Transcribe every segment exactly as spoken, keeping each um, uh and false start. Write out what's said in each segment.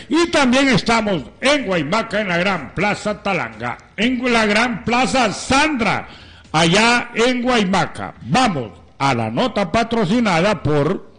Y también estamos en Guaymaca, en la Gran Plaza Talanga, en la Gran Plaza Sandra, allá en Guaymaca. Vamos a la nota patrocinada por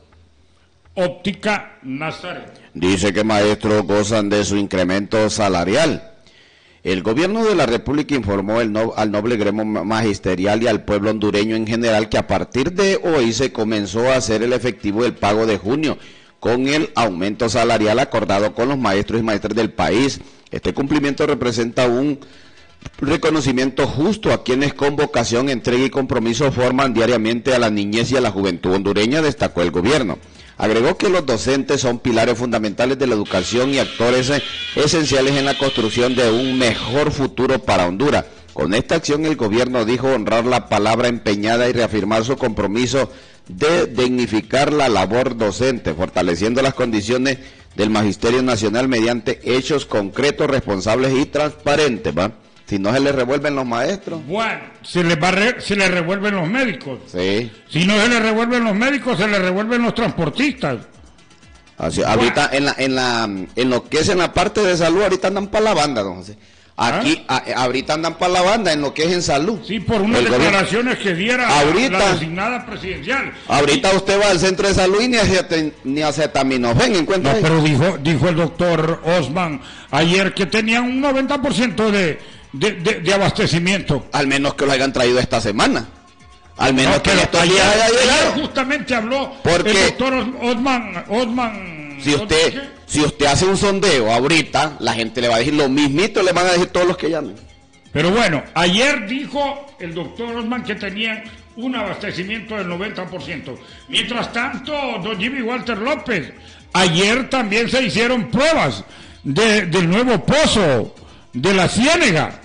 Óptica Nazaret. Dice que maestros gozan de su incremento salarial. El gobierno de la República informó el no, al noble gremio magisterial y al pueblo hondureño en general que a partir de hoy se comenzó a hacer el efectivo del pago de junio con el aumento salarial acordado con los maestros y maestras del país. Este cumplimiento representa un reconocimiento justo a quienes con vocación, entrega y compromiso forman diariamente a la niñez y a la juventud hondureña, destacó el gobierno. Agregó que los docentes son pilares fundamentales de la educación y actores esenciales en la construcción de un mejor futuro para Honduras. Con esta acción el gobierno dijo honrar la palabra empeñada y reafirmar su compromiso de dignificar la labor docente, fortaleciendo las condiciones del Magisterio Nacional mediante hechos concretos, responsables y transparentes, ¿va? Si no se les revuelven los maestros. Bueno, se les, va re, se les revuelven los médicos. Sí. Si no se les revuelven los médicos, se les revuelven los transportistas. Así, bueno. Ahorita en la, en la, en lo que es en la parte de salud, ahorita andan para la banda, don José. Aquí, ¿Ah? a, ahorita andan para la banda en lo que es en salud. Sí, por unas el declaraciones gobierno. que diera ahorita, la designada presidencial. Ahorita y, usted va al centro de salud y ni, acet, ni acetaminofén encuentra. No, ahí. Pero dijo, dijo el doctor Osman ayer que tenían un noventa por ciento de... De, de, de abastecimiento. Al menos que lo hayan traído esta semana. Al menos no, que estos ayer, días haya llegado. Ayer justamente habló Porque el doctor Osman, Osman si usted, ¿qué? si usted hace un sondeo ahorita, la gente le va a decir lo mismito, le van a decir todos los que llamen. Pero bueno, ayer dijo el doctor Osman que tenían un abastecimiento del noventa por ciento. Mientras tanto, don Jimmy Walter López, ayer también se hicieron pruebas de, del nuevo pozo de la Ciénega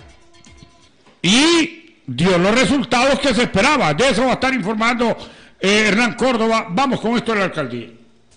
y dio los resultados que se esperaba. De eso va a estar informando eh, Hernán Córdoba. Vamos con esto de la alcaldía.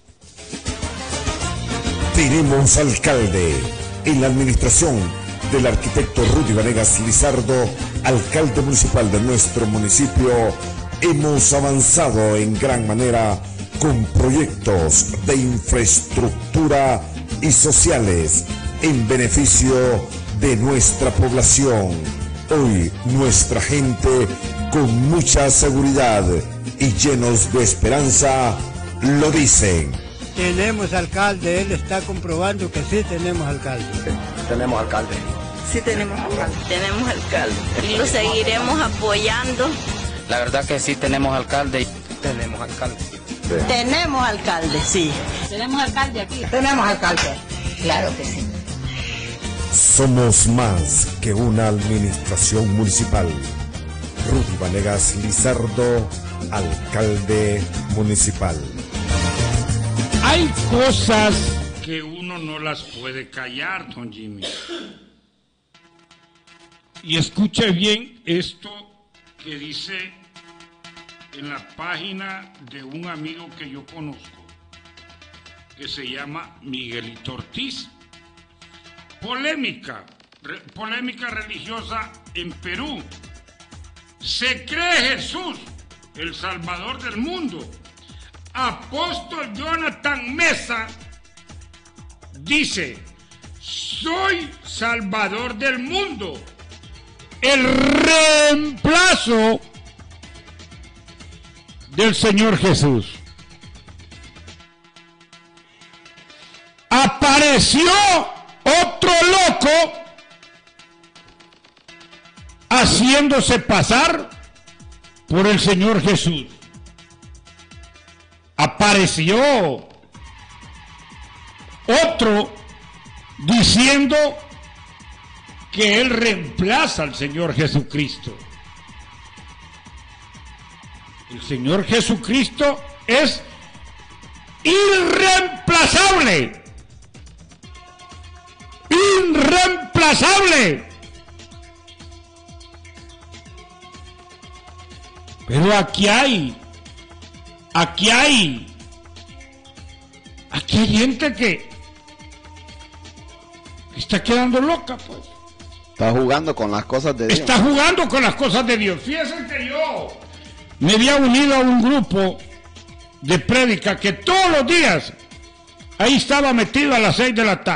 Tenemos alcalde en la administración del arquitecto Rudy Vanegas Lizardo, alcalde municipal de nuestro municipio. Hemos avanzado en gran manera con proyectos de infraestructura y sociales en beneficio de nuestra población. Hoy nuestra gente con mucha seguridad y llenos de esperanza lo dicen. Tenemos alcalde, él está comprobando que sí tenemos alcalde. Sí, tenemos alcalde. Sí tenemos alcalde. Tenemos alcalde. Y lo seguiremos apoyando. La verdad que sí tenemos alcalde. Tenemos alcalde. Sí. Tenemos alcalde, sí. Tenemos alcalde aquí. Tenemos alcalde. Claro que sí. Somos más que una administración municipal. Rudy Vanegas Lizardo, alcalde municipal. Hay cosas que uno no las puede callar, don Jimmy. Y escuche bien esto que dice en la página de un amigo que yo conozco, que se llama Miguelito Ortiz. Polémica, re, polémica religiosa en Perú. Se cree Jesús, el Salvador del mundo. Apóstol Jonathan Mesa dice: soy Salvador del mundo. El reemplazo del Señor Jesús. Apareció otro loco haciéndose pasar por el Señor Jesús. Apareció otro diciendo que él reemplaza al Señor Jesucristo. El Señor Jesucristo es irreemplazable. Irreemplazable. Pero aquí hay, aquí hay, aquí hay gente que está quedando loca, pues. Está jugando con las cosas de Dios. Está jugando con las cosas de Dios. Fíjense que yo me había unido a un grupo de prédica que todos los días ahí estaba metido a las seis de la tarde.